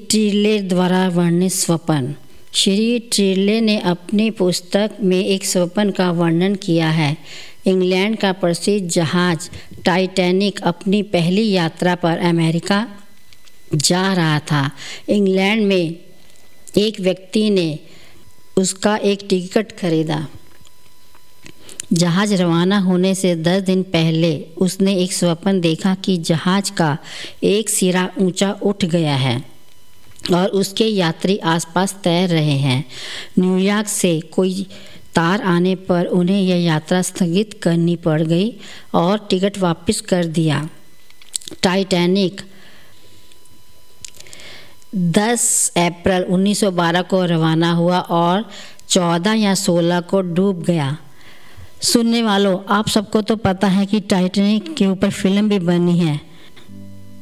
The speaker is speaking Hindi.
ट्रिले द्वारा वर्णित स्वप्न। श्री ट्रिले ने अपनी पुस्तक में एक स्वप्न का वर्णन किया है। इंग्लैंड का प्रसिद्ध जहाज टाइटैनिक अपनी पहली यात्रा पर अमेरिका जा रहा था। इंग्लैंड में एक व्यक्ति ने उसका एक टिकट खरीदा। जहाज रवाना होने से 10 दिन पहले उसने एक स्वप्न देखा कि जहाज का एक सिरा ऊंचा उठ गया है और उसके यात्री आसपास तैर रहे हैं। न्यूयॉर्क से कोई तार आने पर उन्हें यह यात्रा स्थगित करनी पड़ गई और टिकट वापस कर दिया। टाइटैनिक 10 अप्रैल 1912 को रवाना हुआ और 14 या 16 को डूब गया। सुनने वालों, आप सबको तो पता है कि टाइटैनिक के ऊपर फिल्म भी बनी है।